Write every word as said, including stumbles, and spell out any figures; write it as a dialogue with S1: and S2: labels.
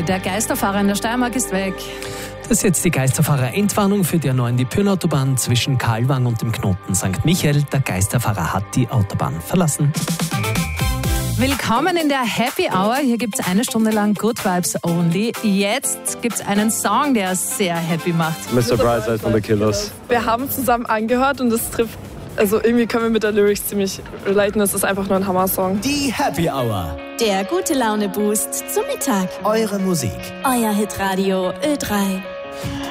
S1: Uli, der Geisterfahrer in der Steiermark ist weg.
S2: Das ist jetzt die Geisterfahrer-Entwarnung für die A neun, die Pyrnautobahn zwischen Kalwang und dem Knoten Sankt Michael. Der Geisterfahrer hat die Autobahn verlassen.
S1: Willkommen in der Happy Hour. Hier gibt es eine Stunde lang Good Vibes Only. Jetzt gibt es einen Song, der sehr happy macht.
S3: Mister Brightside von The Killers.
S4: Wir haben zusammen angehört und es trifft, also irgendwie können wir mit der Lyrics ziemlich relaten. Es ist einfach nur ein Hammer-Song.
S5: Die Happy Hour.
S6: Der gute Laune-Boost zum Mittag.
S5: Eure Musik.
S6: Euer Hitradio Ö drei.